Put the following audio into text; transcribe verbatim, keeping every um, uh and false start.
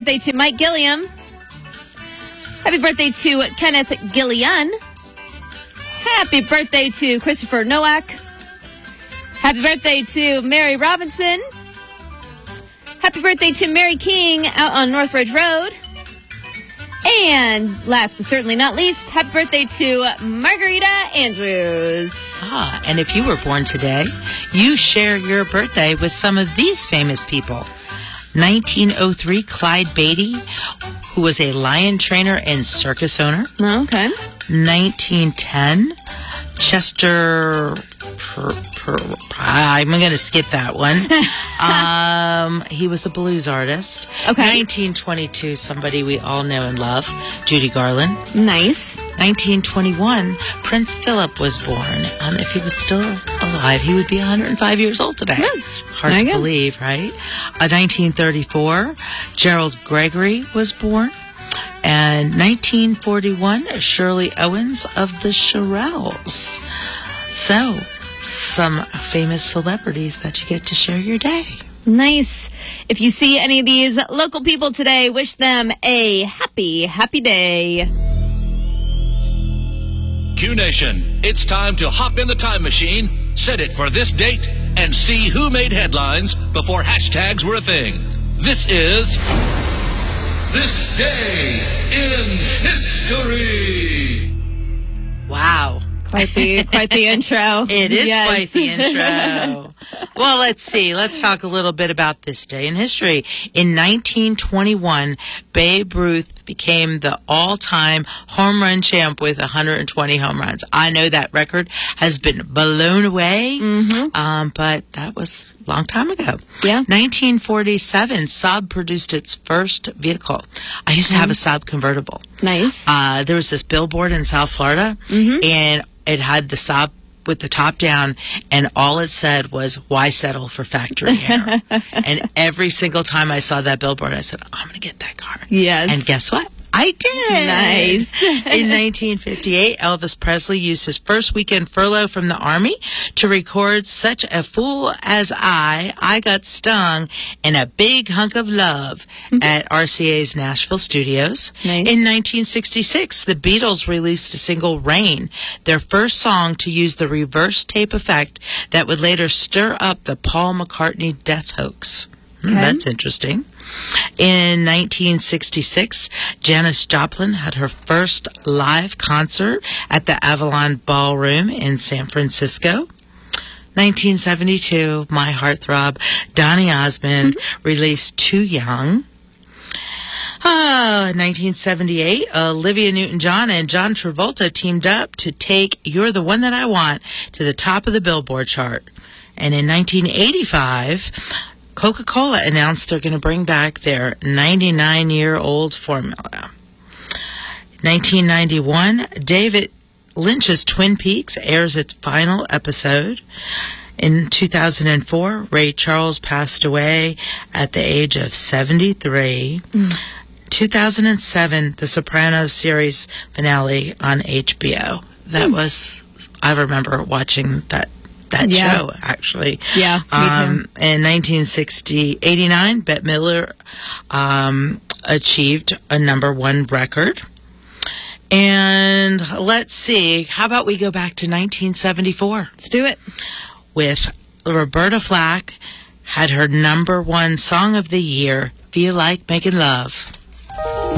birthday to Mike Gilliam. Happy birthday to Kenneth Gillian. Happy birthday to Christopher Nowak. Happy birthday to Mary Robinson. Happy birthday to Mary King out on Northridge Road. And last but certainly not least, happy birthday to Margarita Andrews. Ah, and if you were born today, you share your birthday with some of these famous people. nineteen oh three, Clyde Beatty, who was a lion trainer and circus owner. Oh, okay. nineteen ten, Chester... Per, per, I'm going to skip that one. um, he was a blues artist. Okay. nineteen twenty-two, somebody we all know and love, Judy Garland. Nice. nineteen twenty-one, Prince Philip was born. Um, if he was still alive, he would be one hundred five years old today. Yeah. Hard There to you go. believe, right? Uh, nineteen thirty-four, Gerald Gregory was born. And nineteen forty-one, Shirley Owens of the Shirelles. So, some famous celebrities that you get to share your day. Nice. If you see any of these local people today, wish them a happy, happy day. Q Nation, it's time to hop in the time machine, set it for this date, and see who made headlines before hashtags were a thing. This is This Day in History. Wow. Quite the quite the intro. It is Yes. quite the intro. Well, let's see. Let's talk a little bit about this day in history. In nineteen twenty-one, Babe Ruth became the all-time home run champ with one hundred twenty home runs. I know that record has been blown away, Mm-hmm. um, but that was a long time ago. Yeah. nineteen forty-seven, Saab produced its first vehicle. I used to have a Saab convertible. Nice. Uh, there was this billboard in South Florida, Mm-hmm. and it had the Saab with the top down, and all it said was, "Why settle for factory error?" And every single time I saw that billboard, I said, "I'm going to get that car." Yes. And guess what? I did. Nice. In nineteen fifty-eight, Elvis Presley used his first weekend furlough from the Army to record Such a Fool as I, I Got Stung in a Big Hunk of Love at R C A's Nashville studios. Nice. In nineteen sixty-six, the Beatles released a single, Rain, their first song to use the reverse tape effect that would later stir up the Paul McCartney death hoax. Hmm, Okay. That's interesting. In nineteen sixty-six, Janis Joplin had her first live concert at the Avalon Ballroom in San Francisco. nineteen seventy-two, my heartthrob, Donny Osmond, Mm-hmm. released Too Young. Ah, nineteen seventy-eight, Olivia Newton-John and John Travolta teamed up to take You're the One That I Want to the top of the Billboard chart. And in nineteen eighty-five, Coca-Cola announced they're going to bring back their ninety-nine-year-old formula. nineteen ninety-one, David Lynch's Twin Peaks airs its final episode. In two thousand four, Ray Charles passed away at the age of seventy-three. Mm. two thousand seven, The Sopranos series finale on H B O. That mm. was, I remember watching that that yeah. show, actually. Yeah, me um, too. In nineteen sixty, eighty-nine, Bette Midler um, achieved a number one record. And let's see, how about we go back to nineteen seventy-four? Let's do it. With Roberta Flack had her number one song of the year, Feel Like Making Love.